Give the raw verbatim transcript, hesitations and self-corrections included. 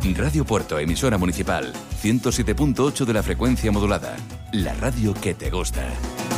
Radio Puerto, emisora municipal, ciento siete punto ocho de la frecuencia modulada. La radio que te gusta.